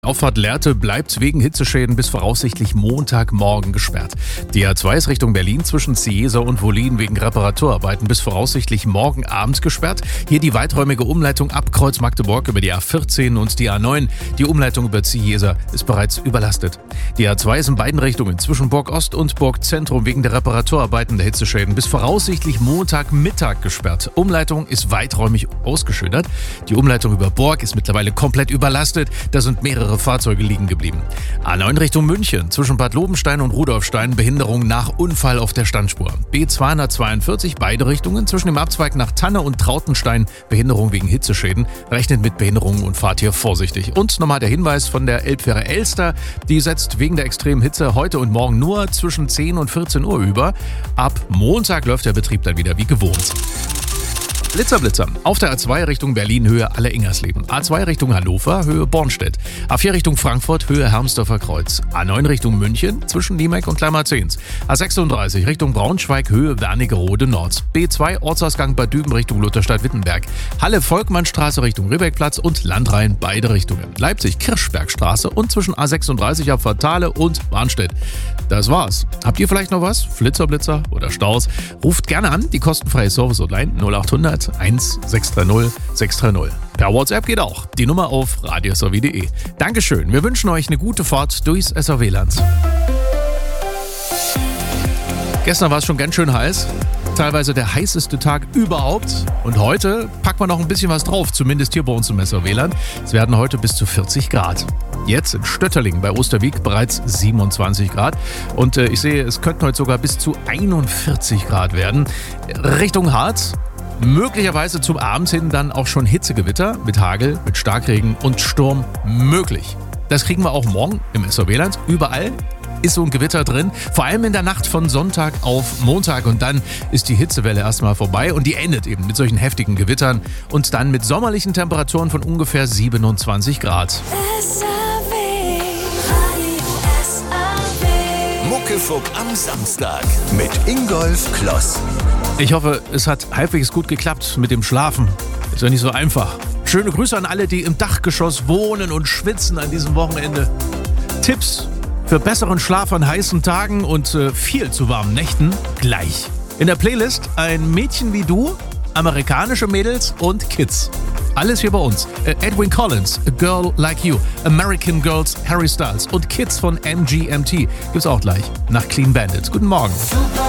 Auffahrt Lehrte bleibt wegen Hitzeschäden bis voraussichtlich Montagmorgen gesperrt. Die A2 ist Richtung Berlin zwischen Cieza und Wollin wegen Reparaturarbeiten bis voraussichtlich morgen Abend gesperrt. Hier die weiträumige Umleitung ab Kreuz Magdeburg über die A14 und die A9. Die Umleitung über Cieza ist bereits überlastet. Die A2 ist in beiden Richtungen zwischen Burg Ost und Burg Zentrum wegen der Reparaturarbeiten der Hitzeschäden bis voraussichtlich Montagmittag gesperrt. Umleitung ist weiträumig ausgeschildert. Die Umleitung über Burg ist mittlerweile komplett überlastet. Da sind mehrere Fahrzeuge liegen geblieben. A9 Richtung München, zwischen Bad Lobenstein und Rudolfstein, Behinderung nach Unfall auf der Standspur. B242, beide Richtungen, zwischen dem Abzweig nach Tanne und Trautenstein, Behinderung wegen Hitzeschäden. Rechnet mit Behinderungen und fahrt hier vorsichtig. Und nochmal der Hinweis von der Elbfähre Elster, die setzt wegen der extremen Hitze heute und morgen nur zwischen 10 und 14 Uhr über. Ab Montag läuft der Betrieb dann wieder wie gewohnt. Blitzer. Auf der A2 Richtung Berlin, Höhe Alle-Ingersleben. A2 Richtung Hannover, Höhe Bornstedt. A4 Richtung Frankfurt, Höhe Hermsdorfer Kreuz. A9 Richtung München, zwischen Niemek und Kleinmarzens. A36 Richtung Braunschweig, Höhe Wernigerode Nord. B2 Ortsausgang Bad Düben Richtung Lutherstadt-Wittenberg. Halle-Volkmannstraße Richtung Ribbeckplatz und Landrhein, beide Richtungen. Leipzig-Kirchbergstraße und zwischen A36 ab Fatale und Warnstedt. Das war's. Habt ihr vielleicht noch was? Blitzer oder Staus? Ruft gerne an, die kostenfreie Service-Hotline 0800 1630 630. Per WhatsApp geht auch. Die Nummer auf radiosrw.de. Dankeschön. Wir wünschen euch eine gute Fahrt durchs SRW-Land. Gestern war es schon ganz schön heiß. Teilweise der heißeste Tag überhaupt. Und heute packen wir noch ein bisschen was drauf, zumindest hier bei uns im SRW-Land. Es werden heute bis zu 40 Grad. Jetzt in Stötterling bei Osterwieck bereits 27 Grad. Und ich sehe, es könnten heute sogar bis zu 41 Grad werden. Richtung Harz. Möglicherweise zum Abend hin dann auch schon Hitzegewitter mit Hagel, mit Starkregen und Sturm möglich. Das kriegen wir auch morgen im SRW-Land. Überall ist so ein Gewitter drin, vor allem in der Nacht von Sonntag auf Montag. Und dann ist die Hitzewelle erstmal vorbei und die endet eben mit solchen heftigen Gewittern und dann mit sommerlichen Temperaturen von ungefähr 27 Grad. Muckefuck am Samstag mit Ingolf Kloss. Ich hoffe, es hat halbwegs gut geklappt mit dem Schlafen. Ist ja nicht so einfach. Schöne Grüße an alle, die im Dachgeschoss wohnen und schwitzen an diesem Wochenende. Tipps für besseren Schlaf an heißen Tagen und viel zu warmen Nächten gleich. In der Playlist ein Mädchen wie du, amerikanische Mädels und Kids. Alles hier bei uns. Edwyn Collins, A Girl Like You, American Girls, Harry Styles und Kids von MGMT. Gibt's auch gleich nach Clean Bandit. Guten Morgen.